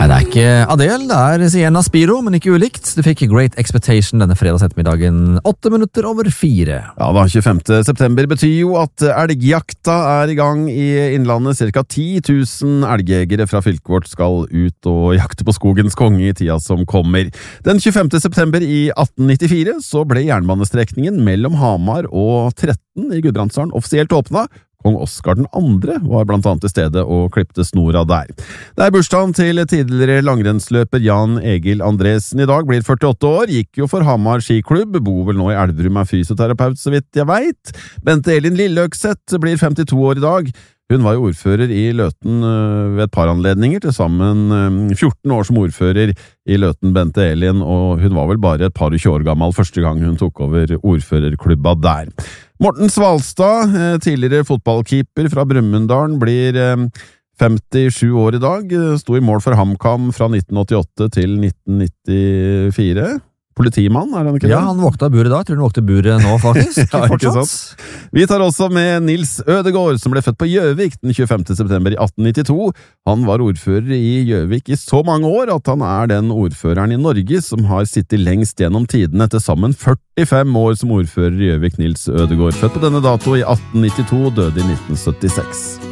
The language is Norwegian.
Nei, det ikke Adele, det Sienna Spiro, men ikke ulikt. Du fikk Great Expectation denne fredags ettermiddagen 8:08. Ja da, 25. september betyr jo at elgjakta I gang I innlandet. Cirka 10 000 elgjegere fra fylket vårt skal ut og jakte på skogens konge I tida som kommer. Den 25. september I 1894 så ble jernbanestrekningen mellom Hamar og 13 I Gudbrandsdalen offisielt åpnet. Kong Oskar den andre var blant annet til stede og klippte snora der. Det bursdagen til tidligere langrennsløper Jan Egil Andresen I dag, blir 48 år, gikk jo for Hamar skiklubb, bor vel nå I Elverum fysioterapeut så vidt jeg vet. Bente Elin Lilleøkseth blir 52 år I dag. Hun var jo ordfører I Løten ved et par anledninger, til sammen 14 år som ordfører I Løten, Bente Elin, og hun var vel bare et par og 20 år gammel første gang hun tok over ordførerklubba der. Morten Svalstad, tidligere fotballkeeper fra Brumunddal, blir 57 år I dag, sto I mål for HamKam fra 1988 til 1994. Politimann, han ikke det? Ja, han våkta buret da. Jeg tror han våkte buret nå, faktisk. Ja, ikke sant? Vi tar også med Nils Ødegård, som ble født på Gjøvik den 25. september I 1892. Han var ordfører I Gjøvik I så mange år at han den ordføreren I Norge som har sittet lengst gjennom tiden etter sammen 45 år som ordfører I Gjøvik. Nils Ødegård, født på denne dato I 1892, døde I 1976.